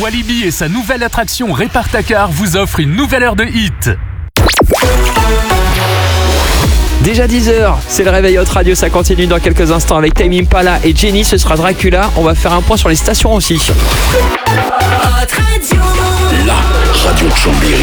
Walibi et sa nouvelle attraction Répart-ta-car vous offrent une nouvelle heure de hit. Déjà 10h, c'est le réveil Hot Radio, ça continue dans quelques instants avec Tame Impala et Jenny, ce sera Dracula. On va faire un point sur les stations aussi. Hot Radio. La radio de Chambéry.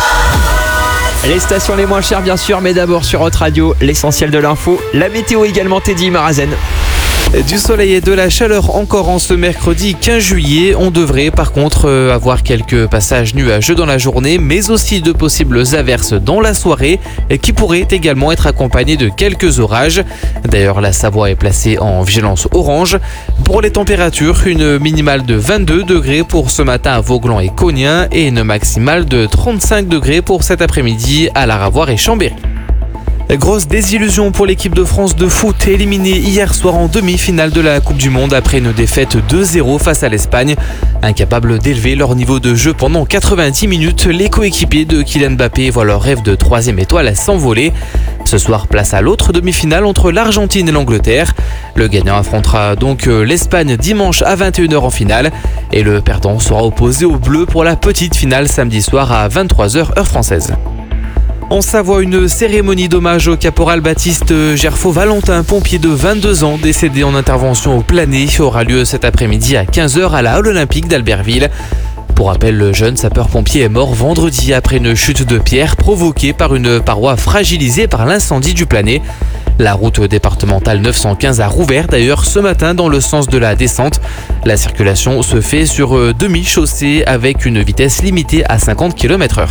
Les stations les moins chères bien sûr, mais d'abord sur Hot Radio, l'essentiel de l'info, la météo également, Teddy Marazen. Du soleil et de la chaleur encore en ce mercredi 15 juillet. On devrait par contre avoir quelques passages nuageux dans la journée, mais aussi de possibles averses dans la soirée qui pourraient également être accompagnées de quelques orages. D'ailleurs, la Savoie est placée en vigilance orange. Pour les températures, une minimale de 22 degrés pour ce matin à Vauglan et Cognin et une maximale de 35 degrés pour cet après-midi à La Ravoire et Chambéry. Grosse désillusion pour l'équipe de France de foot éliminée hier soir en demi-finale de la Coupe du Monde après une défaite 2-0 face à l'Espagne. Incapables d'élever leur niveau de jeu pendant 90 minutes, les coéquipiers de Kylian Mbappé voient leur rêve de 3e étoile s'envoler. Ce soir, place à l'autre demi-finale entre l'Argentine et l'Angleterre. Le gagnant affrontera donc l'Espagne dimanche à 21h en finale et le perdant sera opposé aux Bleus pour la petite finale samedi soir à 23h heure française. En Savoie, une cérémonie d'hommage au caporal Baptiste Gerfaud-Valentin, pompier de 22 ans, décédé en intervention au Plané, aura lieu cet après-midi à 15h à la Halle Olympique d'Albertville. Pour rappel, le jeune sapeur-pompier est mort vendredi après une chute de pierre provoquée par une paroi fragilisée par l'incendie du Plané. La route départementale 915 a rouvert d'ailleurs ce matin dans le sens de la descente. La circulation se fait sur demi-chaussée avec une vitesse limitée à 50 km/h.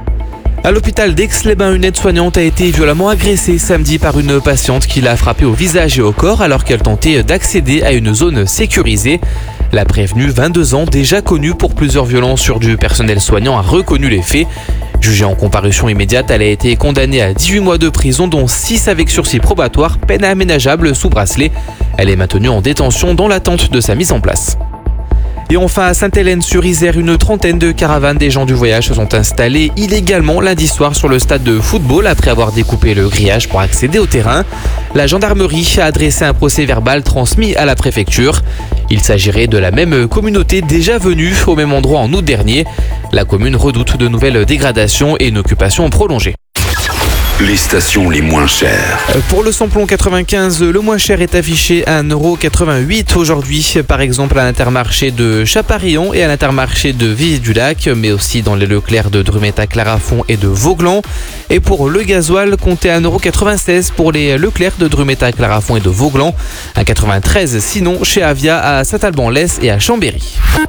À l'hôpital d'Aix-les-Bains, une aide-soignante a été violemment agressée samedi par une patiente qui l'a frappée au visage et au corps alors qu'elle tentait d'accéder à une zone sécurisée. La prévenue, 22 ans, déjà connue pour plusieurs violences sur du personnel soignant, a reconnu les faits. Jugée en comparution immédiate, elle a été condamnée à 18 mois de prison, dont 6 avec sursis probatoire, peine aménageable sous bracelet. Elle est maintenue en détention dans l'attente de sa mise en place. Et enfin à Sainte-Hélène-sur-Isère, une trentaine de caravanes des gens du voyage se sont installées illégalement lundi soir sur le stade de football après avoir découpé le grillage pour accéder au terrain. La gendarmerie a adressé un procès-verbal transmis à la préfecture. Il s'agirait de la même communauté déjà venue au même endroit en août dernier. La commune redoute de nouvelles dégradations et une occupation prolongée. Les stations les moins chères. Pour le samplon 95, le moins cher est affiché à 1,88€ aujourd'hui, par exemple à l'Intermarché de Chaparillon et à l'Intermarché de Vivier-du-Lac, mais aussi dans les Leclerc de Drumettag-Clarafond et de Vauglan. Et pour le gasoil, comptez à 1,96€ pour les Leclerc de Drumettag-Clarafond et de Vauglan, 1,93€ sinon chez Avia à Saint-Alban-Lès et à Chambéry.